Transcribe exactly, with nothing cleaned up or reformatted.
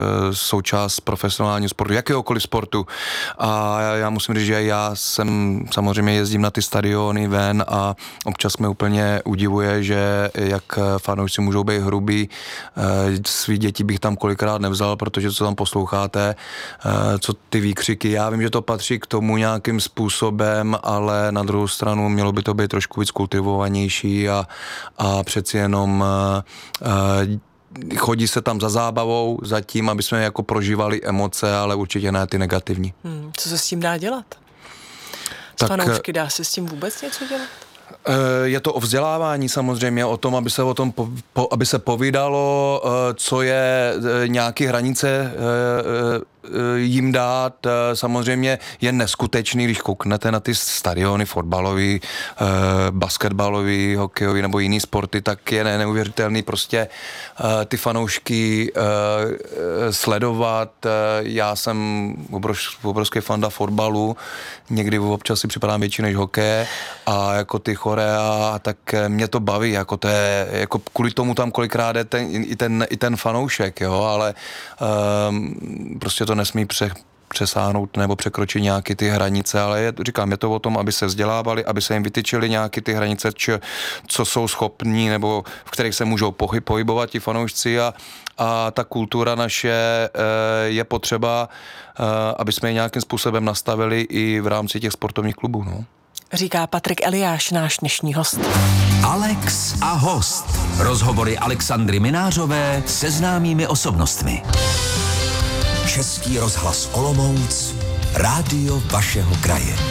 součást profesionálního sportu, jakéhokoliv sportu. A já musím říct, že já jsem samozřejmě jezdím na ty stadiony ven a občas mě úplně udivuje, že jak fanoušci můžou být hrubý. Svý děti bych tam kolikrát nevzal, protože co tam posloucháte, co ty výkřiky. Já vím, že to patří k tomu nějakým způsobem, ale na druhou stranu mělo by to být trošku víc kultivovanější a, a přeci jenom chodí se tam za zábavou, za tím, aby jsme jako prožívali emoce, ale určitě ne ty negativní. Hmm, co se s tím dá dělat? S tak, fanoušky dá se s tím vůbec něco dělat? Je to o vzdělávání samozřejmě, o tom, aby se o tom po, po, aby se povídalo, co je nějaké hranice jim dát. Samozřejmě je neskutečný, když kouknete na ty stadiony fotbalový, basketbalový, hokejový nebo jiný sporty, tak je neuvěřitelný prostě ty fanoušky sledovat. Já jsem obrovský fanda fotbalu, někdy občas si připadám větší než hokeje a jako ty chorea, tak mě to baví, jako to je, jako kvůli tomu tam kolikrát je ten, i, ten, i ten fanoušek, jo, ale um, prostě to nesmí pře, přesáhnout nebo překročit nějaké ty hranice, ale je, říkám, je to o tom, aby se vzdělávali, aby se jim vytyčily nějaké ty hranice, č, co jsou schopní nebo v kterých se můžou pohyb, pohybovat ti fanoušci a, a ta kultura naše je potřeba, aby jsme ji nějakým způsobem nastavili i v rámci těch sportovních klubů, no. Říká Patrik Eliáš, náš dnešní host. Alex a host. Rozhovory Alexandry Minářové se známými osobnostmi. Český rozhlas Olomouc, rádio vašeho kraje.